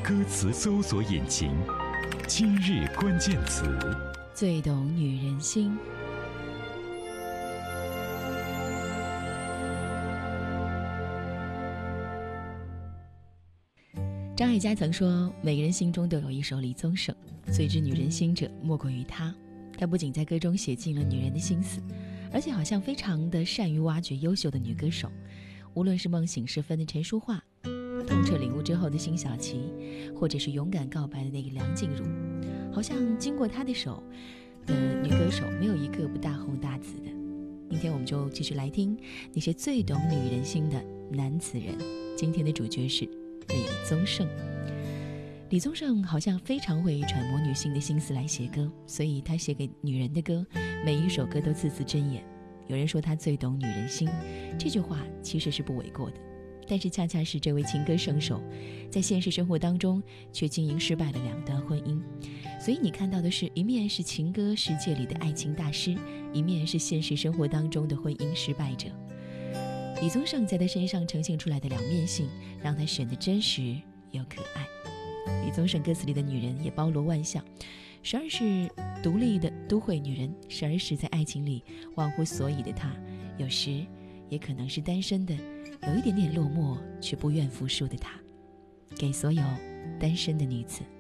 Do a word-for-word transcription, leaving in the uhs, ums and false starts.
歌词搜索引擎，今日关键词， 最懂女人心。张艾嘉曾说，每个人心中都有一首李宗盛，最知女人心者莫过于他。他不仅在歌中写尽了女人的心思，而且好像非常的善于挖掘优秀的女歌手，无论是梦醒时分的陈淑桦，痛彻领悟之后的辛晓琪，或者是勇敢告白的那个梁静茹，好像经过他的手的女歌手没有一个不大红大紫的。今天我们就继续来听那些最懂女人心的男子人。今天的主角是李宗盛。李宗盛好像非常会揣摩女性的心思来写歌，所以他写给女人的歌，每一首歌都字字真言。有人说他最懂女人心，这句话其实是不为过的，但是恰恰是这位情歌圣手在现实生活当中却经营失败了两段婚姻。所以你看到的是一面是情歌世界里的爱情大师，一面是现实生活当中的婚姻失败者。李宗盛在他身上呈现出来的两面性，让他显得真实又可爱。李宗盛歌词里的女人也包罗万象，时而是独立的都会女人，时而是在爱情里忘乎所以的她，有时也可能是单身的有一点点落寞却不愿服输的她。给所有单身的女子。